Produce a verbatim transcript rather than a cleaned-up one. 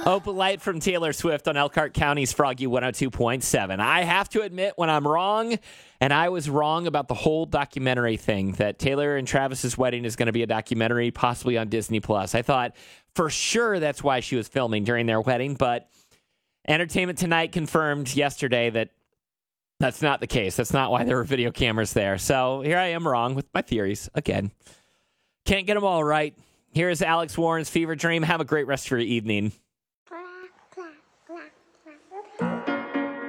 Open Light from Taylor Swift on Elkhart County's Froggy one oh two point seven. I have to admit when I'm wrong, and I was wrong about the whole documentary thing, that Taylor and Travis's wedding is going to be a documentary, possibly on Disney Plus. I thought for sure that's why she was filming during their wedding, but Entertainment Tonight confirmed yesterday that that's not the case. That's not why there were video cameras there. So here I am wrong with my theories again. Can't get them all right. Here's Alex Warren's Fever Dream. Have a great rest of your evening.